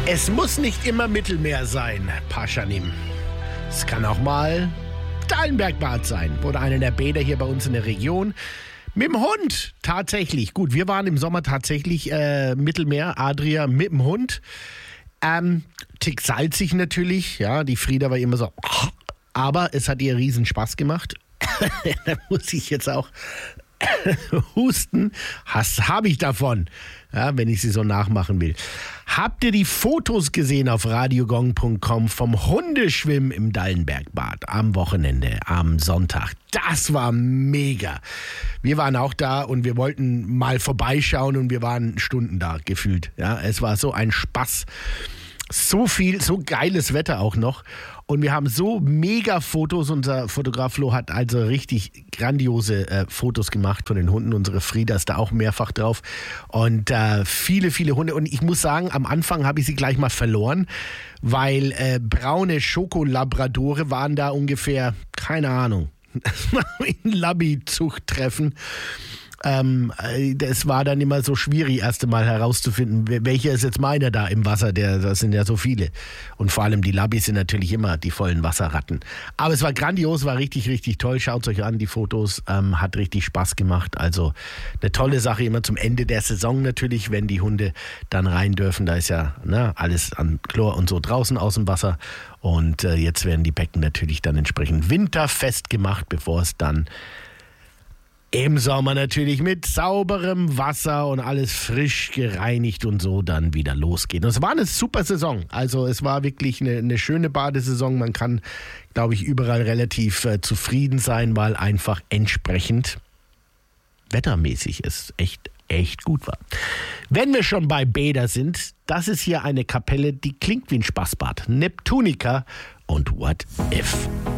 Es muss nicht immer Mittelmeer sein, Paschanim. Es kann auch mal Dallenbergbad sein oder einer der Bäder hier bei uns in der Region. Mit dem Hund, tatsächlich. Gut, wir waren im Sommer tatsächlich Mittelmeer, Adria, mit dem Hund. Tick salzig natürlich, ja, die Frieda war immer so, aber es hat ihr riesen Spaß gemacht. Da muss ich jetzt auch husten. Was habe ich davon, ja, wenn ich sie so nachmachen will. Habt ihr die Fotos gesehen auf radiogong.com vom Hundeschwimmen im Dallenbergbad am Wochenende, am Sonntag? Das war mega. Wir waren auch da und wir wollten mal vorbeischauen und wir waren Stunden da gefühlt. Ja, es war so ein Spaß. So viel, so geiles Wetter auch noch. Und wir haben so mega Fotos. Unser Fotograf Flo hat also richtig grandiose Fotos gemacht von den Hunden. Unsere Frieda ist da auch mehrfach drauf. Und viele, viele Hunde. Und ich muss sagen, am Anfang habe ich sie gleich mal verloren, weil braune Schokolabradore waren da ungefähr, keine Ahnung, in Labby-Zuchttreffen. Das war dann immer so schwierig, erst einmal herauszufinden, welcher ist jetzt meiner da im Wasser, das sind ja so viele. Und vor allem die Labbys sind natürlich immer die vollen Wasserratten. Aber es war grandios, war richtig, richtig toll. Schaut euch an, die Fotos, hat richtig Spaß gemacht. Also eine tolle Sache, immer zum Ende der Saison natürlich, wenn die Hunde dann rein dürfen. Da ist ja alles an Chlor und so draußen aus dem Wasser. Und jetzt werden die Becken natürlich dann entsprechend winterfest gemacht, bevor es dann im Sommer natürlich mit sauberem Wasser und alles frisch gereinigt und so dann wieder losgeht. Und es war eine super Saison. Also es war wirklich eine schöne Badesaison. Man kann, glaube ich, überall relativ zufrieden sein, weil einfach entsprechend wettermäßig es echt gut war. Wenn wir schon bei Bäder sind, das ist hier eine Kapelle, die klingt wie ein Spaßbad. Neptunica und What If.